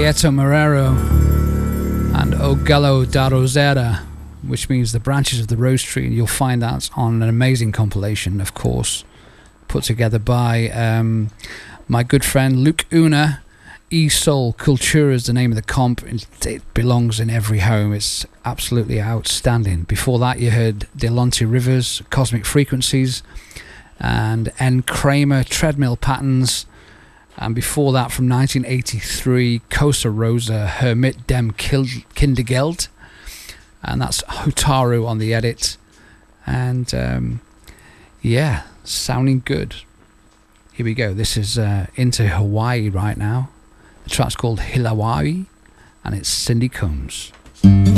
Gaeta Marrero and O Gallo da Rosera, which means the branches of the rose tree, and you'll find that on an amazing compilation, of course, put together by my good friend Luke Una. E-Soul Cultura is the name of the comp. It belongs in every home. It's absolutely outstanding. Before that, you heard Delonte Rivers, Cosmic Frequencies, and N. Kramer, Treadmill Patterns. And before that, from 1983, Cosa Rosa, Hermit dem Kindergeld. And that's Hotaru on the edit. And yeah, sounding good. Here we go. This is Into Hawaii right now. The track's called Hilawai, and it's Cindy Combs.